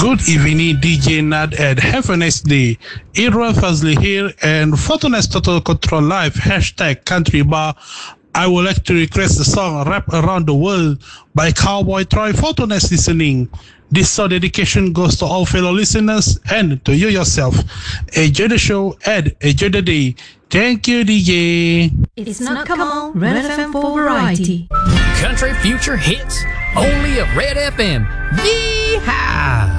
Good evening, DJ Nad, and have a nice day. Irwa Fazli here, and Fortunate's Total Control Live, hashtag Country Bar. I would like to request the song Rap Around the World by Cowboy Troy Fortunate's listening. This song dedication goes to all fellow listeners and to you yourself. Enjoy the show and enjoy the day. Thank you, DJ. It's not come on, Red FM for variety. Country future hits, only at Red FM. Yeehaw!